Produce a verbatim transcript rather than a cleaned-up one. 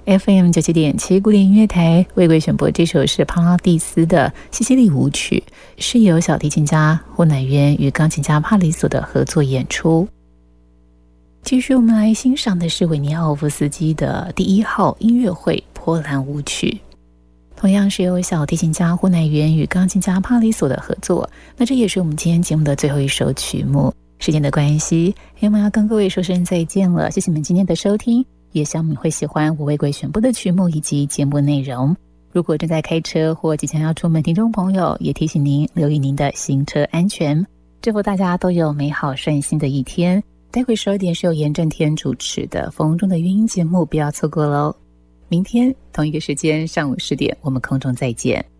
F M 九七点七古典音乐台为各位选播，这首是帕拉蒂斯的西西里舞曲，是由小提琴家胡乃渊与钢琴家帕里索的合作演出。继续我们来欣赏的是维尼奥夫斯基的第一号音乐会波兰舞曲，同样是由小提琴家胡乃渊与钢琴家帕里索的合作。那这也是我们今天节目的最后一首曲目。时间的关系，我们要跟各位说声再见了，谢谢你们今天的收听，也希望你会喜欢我为各位选播的曲目以及节目内容。如果正在开车或即将要出门，听众朋友也提醒您留意您的行车安全。祝福大家都有美好顺心的一天。待会十二点是由严正天主持的《风中的乐音》节目，不要错过喽。明天同一个时间上午十点，我们空中再见。